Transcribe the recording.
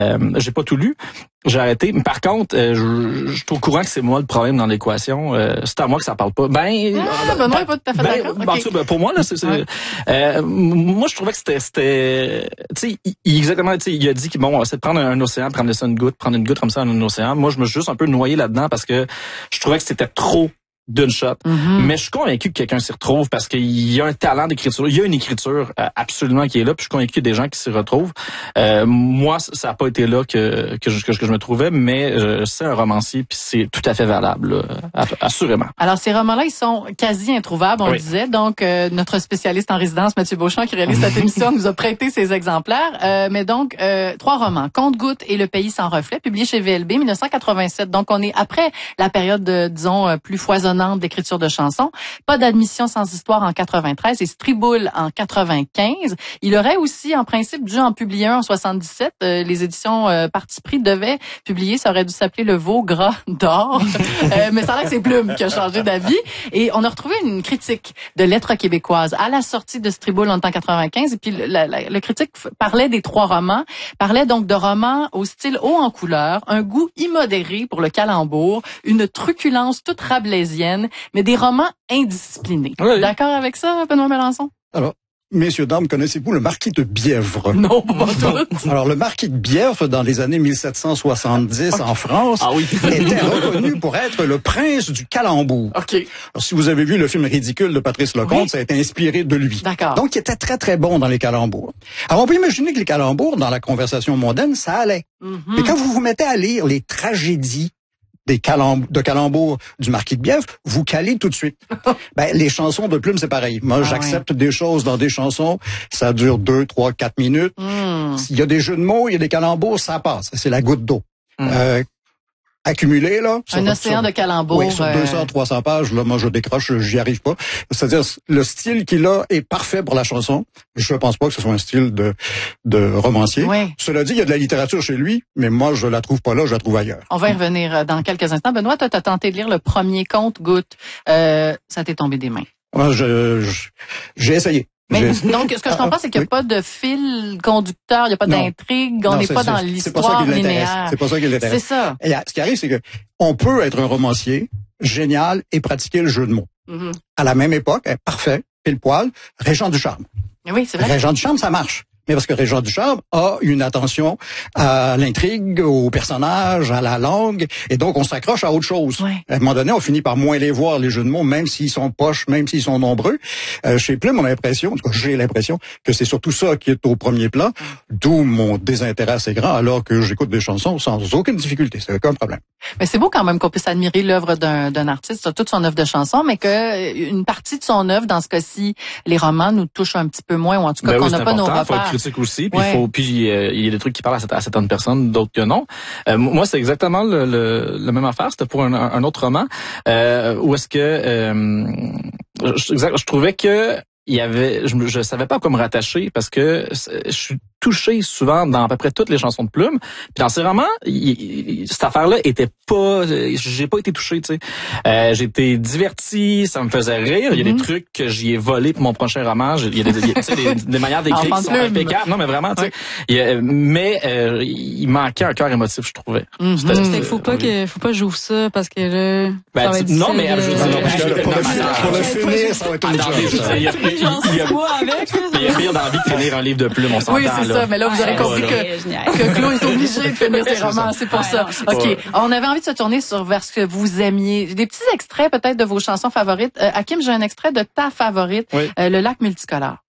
J'ai pas tout lu. J'ai arrêté. Mais par contre, je suis au courant que c'est moi le problème dans l'équation. C'est à moi que ça parle pas. Benoît n'est pas tout à fait d'accord. Okay. Pour moi, là, moi, je trouvais que c'était, tu sais, exactement, tu sais, il a dit que bon, c'est de prendre un océan, prendre ça une goutte comme ça dans un océan. Moi, je me suis juste un peu noyé là-dedans parce que je trouvais que c'était trop d'une shot. Mais je suis convaincu que quelqu'un s'y retrouve parce qu'il y a un talent d'écriture. Il y a une écriture absolument qui est là. Puis je suis convaincu qu'il y a des gens qui s'y retrouvent. Moi, ça n'a pas été là que je me trouvais, mais c'est un romancier puis c'est tout à fait valable, là, assurément. Alors, ces romans-là, ils sont quasi introuvables, on le disait. Donc, notre spécialiste en résidence, Mathieu Beauchamp, qui réalise cette émission, nous a prêté ces exemplaires. Mais donc, 3 romans. Compte-gouttes et Le pays sans reflet, publiés chez VLB, 1987. Donc, on est après la période, disons, plus foisonnante d'écriture de chansons. Pas d'admission sans histoire en 93 et Striboule en 95. Il aurait aussi, en principe, dû en publier un en 77. Les éditions Parti pris devaient publier, ça aurait dû s'appeler Le Veau gras d'or. Mais ça a l'air que c'est Plume qui a changé d'avis. Et on a retrouvé une critique de Lettres québécoises à la sortie de Striboule en 1995. Et puis, le critique parlait des 3 romans, parlait donc de romans au style haut en couleur, un goût immodéré pour le calembour, une truculence toute rabelaisienne, mais des romans indisciplinés. Oui. D'accord avec ça, Benoît Melançon? Alors, messieurs, dames, connaissez-vous le marquis de Bièvre? Non, pas tout. Alors, le marquis de Bièvre, dans les années 1770 en France, était reconnu pour être le prince du calembour. Okay. Alors, si vous avez vu le film Ridicule de Patrice Lecomte, ça a été inspiré de lui. D'accord. Donc, il était très, très bon dans les calembours. Alors, on peut imaginer que les calembours, dans la conversation mondaine, ça allait. Mais quand vous vous mettez à lire les tragédies de calembour du marquis de Bièvre, vous calez tout de suite. Les chansons de Plume, c'est pareil. Moi, j'accepte des choses dans des chansons, ça dure 2, 3, 4 minutes. S'il y a des jeux de mots, il y a des calembours, ça passe. C'est la goutte d'eau. Accumulé, là. Un océan de calembours. Oui, sur 200, 300 pages, là, moi, je décroche, j'y arrive pas. C'est-à-dire, le style qu'il a est parfait pour la chanson. Je pense pas que ce soit un style de romancier. Oui. Cela dit, il y a de la littérature chez lui, mais moi, je la trouve pas là, je la trouve ailleurs. On va y revenir dans quelques instants. Benoît, toi, t'as tenté de lire le premier Compte-gouttes. Ça t'est tombé des mains. Moi, j'ai essayé. Mais donc, ce que je comprends, c'est qu'il n'y a pas de fil conducteur, il n'y a pas d'intrigue, on n'est pas dans l'histoire linéaire. C'est pas ça qui l'intéresse. C'est ça. Et ce qui arrive, c'est que on peut être un romancier génial et pratiquer le jeu de mots. À la même époque, parfait, pile poil, Régent Ducharme. Oui, c'est vrai. Régent Ducharme, ça marche. Mais parce que Régent Ducharme a une attention à l'intrigue, aux personnages, à la langue, et donc on s'accroche à autre chose. Oui. À un moment donné, on finit par moins les voir, les jeux de mots, même s'ils sont poches, même s'ils sont nombreux. Chez Plume, on a l'impression, en tout cas, j'ai l'impression que c'est surtout ça qui est au premier plan, d'où mon désintérêt assez grand, alors que j'écoute des chansons sans aucune difficulté, c'est aucun problème. Mais c'est beau quand même qu'on puisse admirer l'œuvre d'un artiste, toute son œuvre de chansons, mais que une partie de son œuvre, dans ce cas-ci, les romans nous touchent un petit peu moins, ou en tout cas qu'on n'a pas nos repères. Faut être critique aussi, puis il y a des trucs qui parlent à certaines personnes, d'autres que non. Moi, c'est exactement le même affaire. C'était pour un autre roman où est-ce que je trouvais que je savais pas à quoi me rattacher parce que je suis touché souvent dans à peu près toutes les chansons de Plume. Puis dans ces romans, cette affaire-là était pas, j'ai pas été touché, tu sais. J'ai été diverti, ça me faisait rire. Il y a des trucs que j'y ai volé pour mon prochain roman. Il y a des manières d'écrire qui sont impeccables. Non, mais vraiment, tu sais. Il manquait un cœur émotif, je trouvais. Faut pas j'ouvre ça parce que là. Non, mais pour le finir, ça va être une chose. Il y a pire d'envie de finir un livre de Plume, on s'entend. Oui, c'est ça, mais là, vous aurez compris que Claude est obligé de finir ses romans, c'est pour ça. OK, on avait envie de se tourner vers ce que vous aimiez. Des petits extraits peut-être de vos chansons favorites. Hakim, j'ai un extrait de ta favorite, Le lac multicolore.